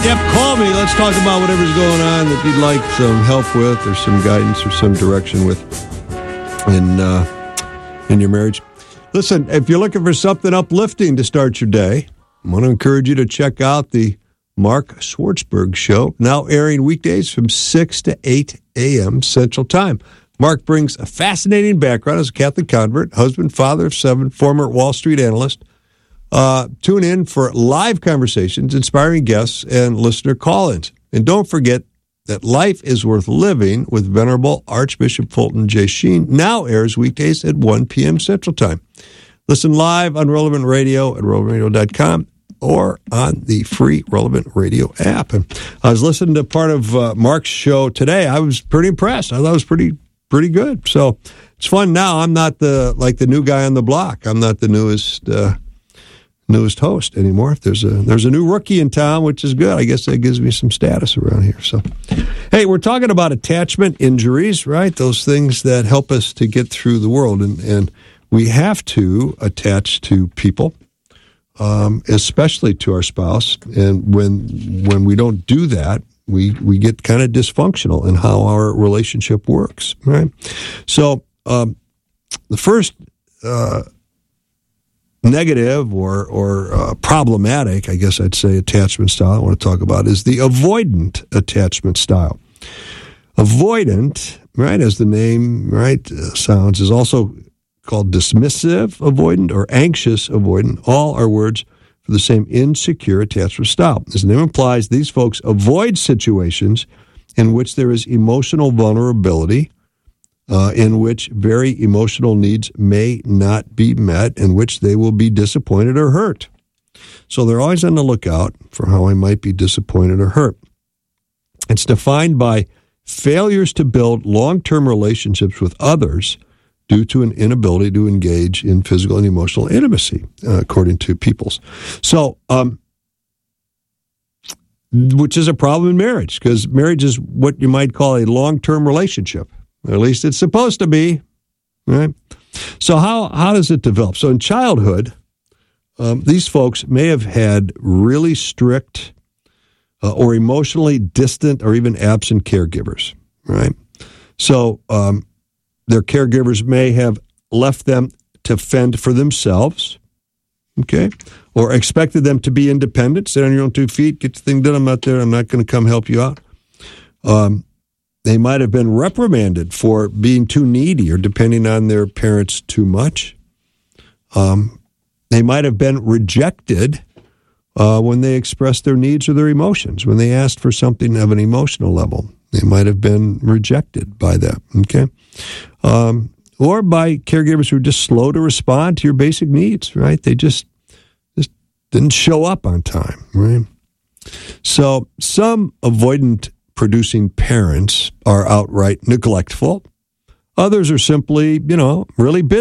Yep, call me. Let's talk about whatever's going on that you'd like some help with or some guidance or some direction with in your marriage. Listen, if you're looking for something uplifting to start your day, I want to encourage you to check out the Mark Schwartzberg Show, now airing weekdays from 6 to 8 a.m. Central Time. Mark brings a fascinating background as a Catholic convert, husband, father of 7, former Wall Street analyst. Tune in for live conversations, inspiring guests, and listener call-ins. And don't forget that Life is Worth Living with Venerable Archbishop Fulton J. Sheen now airs weekdays at 1 p.m. Central Time. Listen live on Relevant Radio at relevantradio.com or on the free Relevant Radio app. And I was listening to part of Mark's show today. I was pretty impressed. I thought it was pretty good. So it's fun now. I'm not the new guy on the block. I'm not the newest host anymore. If there's a new rookie in town, which is good. I guess that gives me some status around here. So, hey, we're talking about attachment injuries, right? Those things that help us to get through the world, and we have to attach to people, especially to our spouse. And when we don't do that, we get kind of dysfunctional in how our relationship works, right? So, the first negative or problematic, I guess I'd say, attachment style I want to talk about is the avoidant attachment style. Avoidant, right, as the name sounds, is also called dismissive avoidant or anxious avoidant. All are words for the same insecure attachment style. As the name implies, these folks avoid situations in which there is emotional vulnerability, in which very emotional needs may not be met, in which they will be disappointed or hurt. So they're always on the lookout for how I might be disappointed or hurt. It's defined by failures to build long-term relationships with others due to an inability to engage in physical and emotional intimacy, according to Peoples. So, which is a problem in marriage, because marriage is what you might call a long-term relationship. Or at least it's supposed to be, right? So how does it develop? So in childhood, these folks may have had really strict or emotionally distant or even absent caregivers, right? So their caregivers may have left them to fend for themselves, okay? Or expected them to be independent, sit on your own 2 feet, get the thing done, I'm not there, I'm not going to come help you out. They might have been reprimanded for being too needy or depending on their parents too much. They might have been rejected when they expressed their needs or their emotions. When they asked for something of an emotional level, they might have been rejected by that, okay? Or by caregivers who are just slow to respond to your basic needs, right? They just didn't show up on time, right? So some avoidant producing parents are outright neglectful. Others are simply, really busy.